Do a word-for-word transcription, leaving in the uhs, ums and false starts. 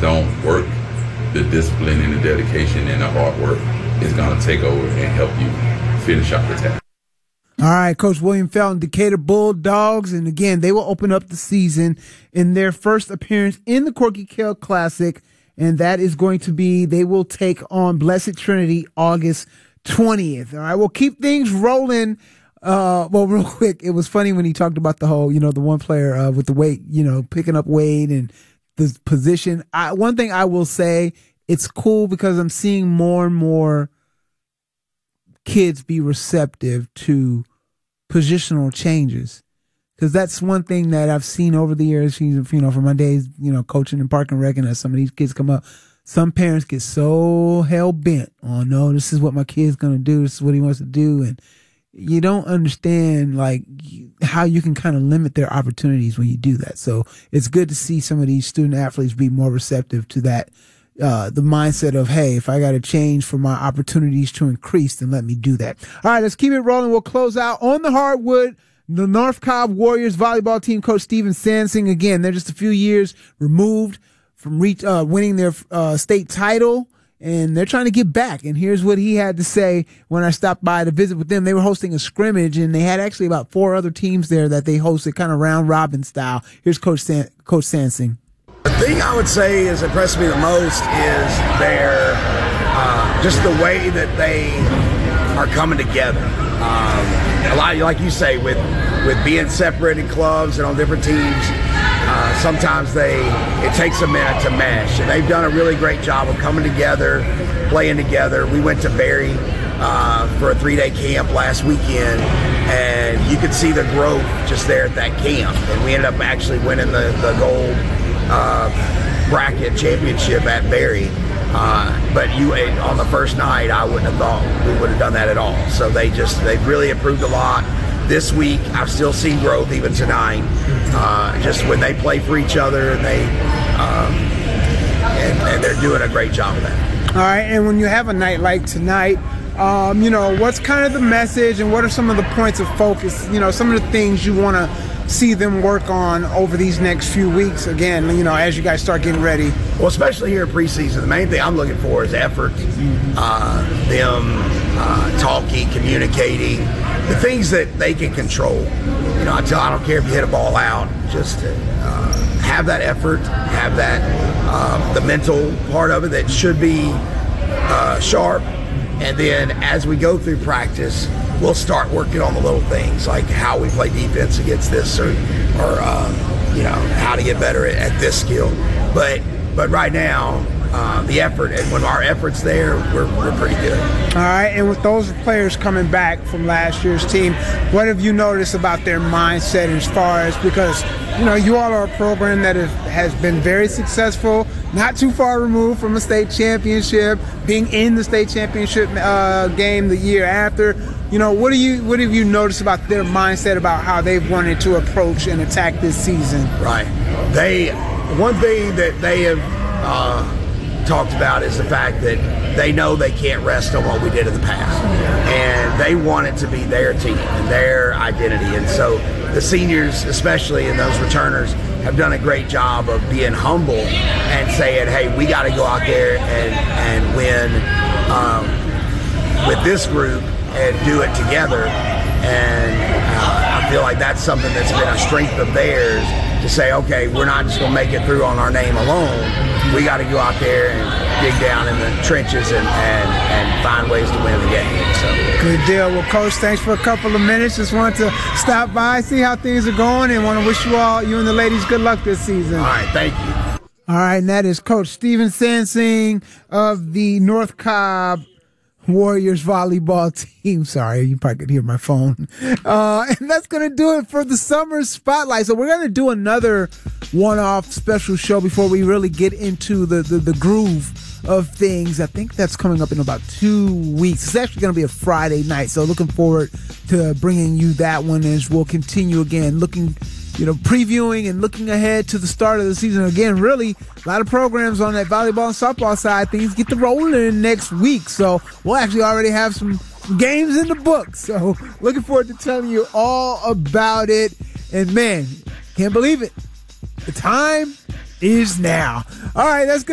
don't work, the discipline and the dedication and the hard work is going to take over and help you finish out the task. All right, Coach William Felton, Decatur Bulldogs, and again, they will open up the season in their first appearance in the Corky Kell Classic, and that is going to be, they will take on Blessed Trinity August twentieth. All right, we'll keep things rolling. Uh, well, real quick, it was funny when he talked about the whole, you know, the one player uh, with the weight, you know, picking up weight and the position. I, one thing I will say, it's cool because I'm seeing more and more kids be receptive to positional changes, because that's one thing that I've seen over the years, you know, from my days, you know, coaching in Park and Rec, and as some of these kids come up, some parents get so hell bent on, no, this is what my kid's going to do, this is what he wants to do, and you don't understand like how you can kind of limit their opportunities when you do that. So it's good to see some of these student athletes be more receptive to that. Uh, the mindset of, hey, if I got to change for my opportunities to increase, then let me do that. All right, let's keep it rolling. We'll close out on the hardwood. The North Cobb Warriors volleyball team coach Steven Sansing. Again, they're just a few years removed from reach, uh, winning their uh, state title, and they're trying to get back. And here's what he had to say when I stopped by to visit with them. They were hosting a scrimmage, and they had actually about four other teams there that they hosted kind of round robin style. Here's Coach San- Coach Sansing. The thing I would say has impressed me the most is their, uh, just the way that they are coming together. Um, a lot, like you say, with, with being separate in clubs and on different teams, uh, sometimes they, it takes a minute to mesh. And they've done a really great job of coming together, playing together. We went to Barry uh, for a three-day camp last weekend, and you could see the growth just there at that camp. And we ended up actually winning the, the gold Uh, bracket championship at Barry, uh, but you on the first night I wouldn't have thought we would have done that at all. So they just they've really improved a lot. This week I've still seen growth even tonight. Uh, just when they play for each other, and they um, and, and they're doing a great job of that. All right, and when you have a night like tonight, um, you know, what's kind of the message, and what are some of the points of focus? You know, some of the things you want to see them work on over these next few weeks, again, you know, as you guys start getting ready? Well, especially here in preseason, the main thing I'm looking for is effort. Uh, them uh, talking, communicating, the things that they can control. You know, I tell I don't care if you hit a ball out, just uh, have that effort, have that, uh, the mental part of it that should be uh, sharp. And then as we go through practice, we'll start working on the little things, like how we play defense against this, or, or uh, you know, how to get better at, at this skill. But but right now, uh, the effort, and when our effort's there, we're, we're pretty good. All right, and with those players coming back from last year's team, what have you noticed about their mindset as far as, because, you know, you all are a program that is, has been very successful, not too far removed from a state championship, being in the state championship uh, game the year after. You know, what do you what have you noticed about their mindset, about how they've wanted to approach and attack this season? Right. They one thing that they have uh, talked about is the fact that they know they can't rest on what we did in the past, and they want it to be their team and their identity. And so the seniors, especially, and those returners, have done a great job of being humble and saying, hey, we got to go out there and, and win um, with this group and do it together. And uh, I feel like that's something that's been a strength of theirs, to say, okay, we're not just going to make it through on our name alone. We got to go out there and dig down in the trenches and, and, and find ways to win the game. So. Good deal. Well, Coach, thanks for a couple of minutes. Just wanted to stop by, see how things are going, and want to wish you all, you and the ladies, good luck this season. All right, thank you. All right, and that is Coach Steven Sansing of the North Cobb Warriors volleyball team. Sorry, you probably could hear my phone. Uh, and that's going to do it for the summer spotlight. So we're going to do another one-off special show before we really get into the, the, the groove of things. I think that's coming up in about two weeks. It's actually going to be a Friday night. So looking forward to bringing you that one as we'll continue again looking, you know, previewing and looking ahead to the start of the season. Again, really, a lot of programs on that volleyball and softball side. Things get to rolling next week. So we'll actually already have some games in the book. So looking forward to telling you all about it. And man, can't believe it. The time is now. All right, that's good.